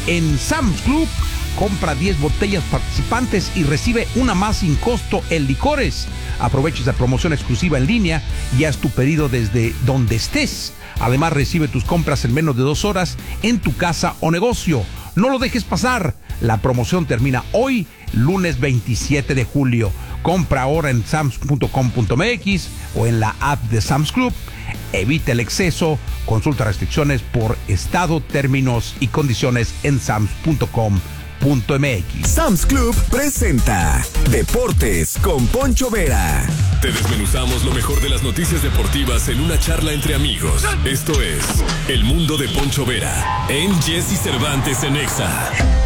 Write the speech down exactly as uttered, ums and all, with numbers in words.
en Sam's Club. Compra diez botellas participantes y recibe una más sin costo en licores. Aprovecha esta promoción exclusiva en línea y haz tu pedido desde donde estés. Además, recibe tus compras en menos de dos horas en tu casa o negocio. No lo dejes pasar. La promoción termina hoy, lunes veintisiete de julio. Compra ahora en sams punto com punto m x o en la app de Sam's Club. Evita el exceso. Consulta restricciones por estado, términos y condiciones en sams punto com punto m x. Sam's Club presenta Deportes con Poncho Vera. Te desmenuzamos lo mejor de las noticias deportivas en una charla entre amigos. Esto es El Mundo de Poncho Vera en Jesse Cervantes en Exa.